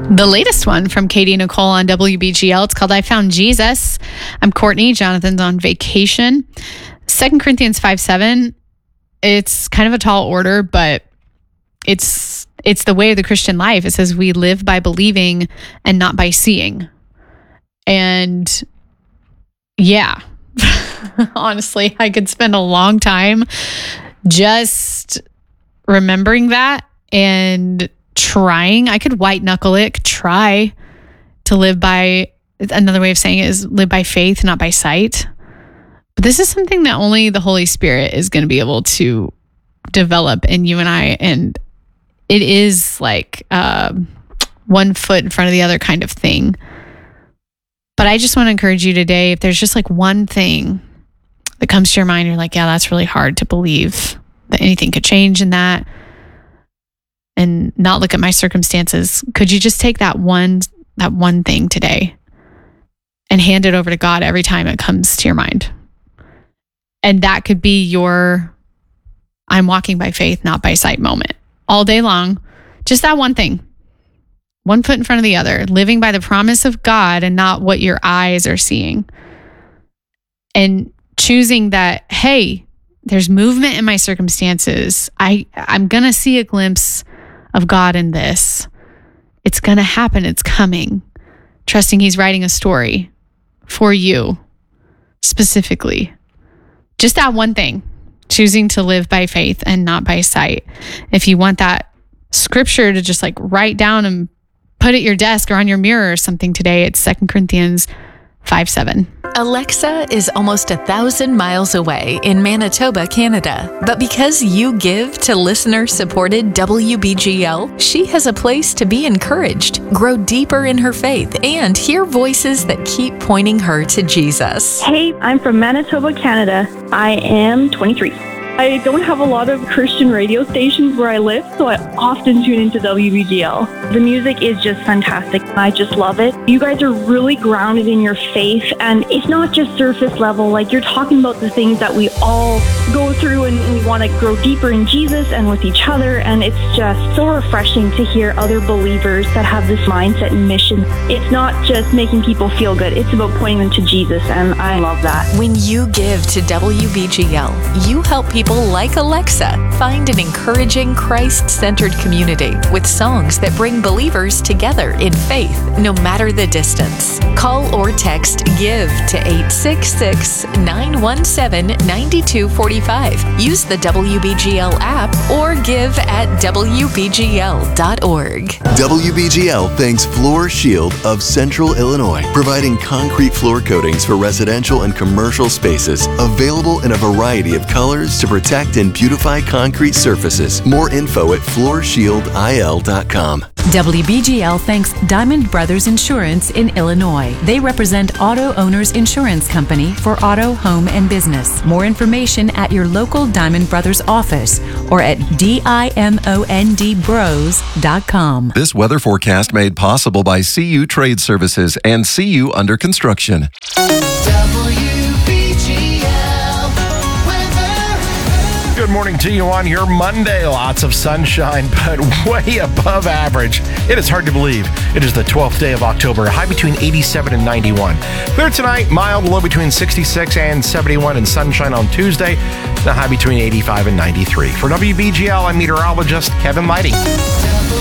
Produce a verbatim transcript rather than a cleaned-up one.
The latest one from Katie Nicole on W B G L. It's called I Found Jesus. I'm Courtney. Jonathan's on vacation. Second Corinthians five seven. It's kind of a tall order, but it's it's the way of the Christian life. It says we live by believing and not by seeing. And yeah, honestly, I could spend a long time just remembering that and trying. I could white knuckle it, try to live by, another way of saying it is live by faith, not by sight. But this is something that only the Holy Spirit is going to be able to develop in you and I. And it is like uh, one foot in front of the other kind of thing. But I just want to encourage you today, if there's just like one thing that comes to your mind, you're like, yeah, that's really hard to believe that anything could change in that, and not look at my circumstances. Could you just take that one, that one thing today and hand it over to God every time it comes to your mind? And that could be your, I'm walking by faith, not by sight moment all day long. Just that one thing, one foot in front of the other, living by the promise of God and not what your eyes are seeing. And choosing that, hey, there's movement in my circumstances. I, I'm going to see a glimpse of God in this. It's going to happen. It's coming. Trusting He's writing a story for you specifically. Just that one thing, choosing to live by faith and not by sight. If you want that scripture to just like write down and put at your desk or on your mirror or something today, it's Second Corinthians five seven. Alexa is almost a thousand miles away in Manitoba, Canada. But because you give to listener-supported W B G L, she has a place to be encouraged, grow deeper in her faith, and hear voices that keep pointing her to Jesus. Hey, I'm from Manitoba, Canada. I am twenty-three. I don't have a lot of Christian radio stations where I live, so I often tune into W B G L. The music is just fantastic. I just love it. You guys are really grounded in your faith, and it's not just surface level. Like, you're talking about the things that we all go through, and we want to grow deeper in Jesus and with each other, and it's just so refreshing to hear other believers that have this mindset and mission. It's not just making people feel good. It's about pointing them to Jesus, and I love that. When you give to W B G L, you help people like Alexa find an encouraging, Christ-centered community with songs that bring believers together in faith, no matter the distance. Call or text GIVE to eight six six, nine one seven, nine two four five. Use the W B G L app or give at W B G L dot org. W B G L thanks Floor Shield of Central Illinois, providing concrete floor coatings for residential and commercial spaces, available in a variety of colors to protect and beautify concrete surfaces. More info at floor shield I L dot com. W B G L thanks Diamond Brothers Insurance in Illinois. They represent Auto Owners Insurance Company for auto, home, and business. More information at your local Diamond Brothers office or at diamond bros dot com. This weather forecast made possible by C U Trade Services and C U Under Construction. Good morning to you on your Monday. Lots of sunshine, but way above average. It is hard to believe. It is the twelfth day of October, a high between eighty-seven and ninety-one. Clear tonight, mild, low between sixty-six and seventy-one, and sunshine on Tuesday, the high between eighty-five and ninety-three. For W B G L, I'm meteorologist Kevin Lighty.